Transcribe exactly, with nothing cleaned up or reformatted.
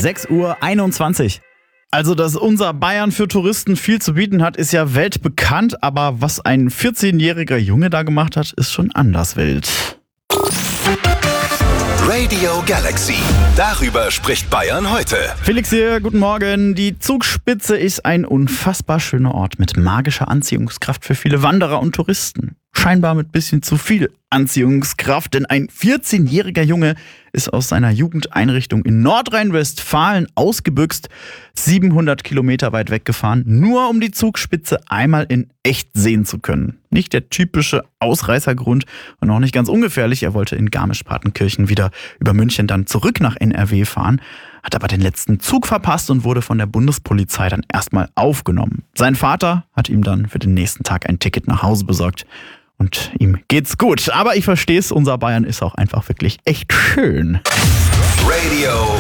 sechs Uhr einundzwanzig. Also, dass unser Bayern für Touristen viel zu bieten hat, ist ja weltbekannt. Aber was ein vierzehnjähriger Junge da gemacht hat, ist schon anders wild. Radio Galaxy. Darüber spricht Bayern heute. Felix hier, guten Morgen. Die Zugspitze ist ein unfassbar schöner Ort mit magischer Anziehungskraft für viele Wanderer und Touristen. Scheinbar mit bisschen zu viel Anziehungskraft, denn ein vierzehnjähriger Junge ist aus seiner Jugendeinrichtung in Nordrhein-Westfalen ausgebüxt, siebenhundert Kilometer weit weggefahren, nur um die Zugspitze einmal in echt sehen zu können. Nicht der typische Ausreißergrund und auch nicht ganz ungefährlich. Er wollte in Garmisch-Partenkirchen wieder über München dann zurück nach N R W fahren, hat aber den letzten Zug verpasst und wurde von der Bundespolizei dann erstmal aufgenommen. Sein Vater hat ihm dann für den nächsten Tag ein Ticket nach Hause besorgt. Und ihm geht's gut. Aber ich verstehe es, unser Bayern ist auch einfach wirklich echt schön. Radio